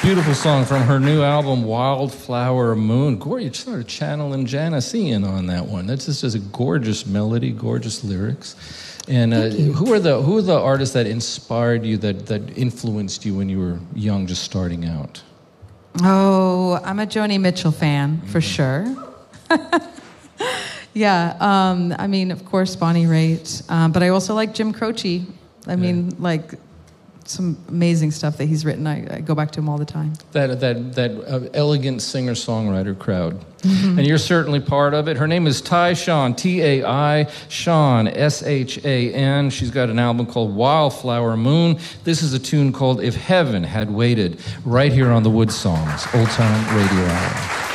Beautiful song from her new album, Wildflower Moon. Gorgeous, you sort of channeling Janician on that one. That's just a gorgeous melody, gorgeous lyrics. And who are the artists that inspired you, that influenced you when you were young, just starting out? Oh, I'm a Joni Mitchell fan, for sure. Yeah, I mean, of course, Bonnie Raitt. But I also like Jim Croce. I mean, like, some amazing stuff that he's written. I go back to him all the time. That elegant singer-songwriter crowd. Mm-hmm. And you're certainly part of it. Her name is Tai Shan, T-A-I, Shan, S-H-A-N. She's got an album called Wildflower Moon. This is a tune called If Heaven Had Waited, right here on the Wood Songs, Old Time Radio Hour.